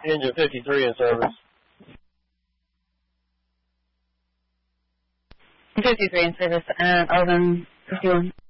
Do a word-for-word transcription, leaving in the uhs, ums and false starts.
Engine fifty-three in service. fifty-three in service, and Alvin fifty-one.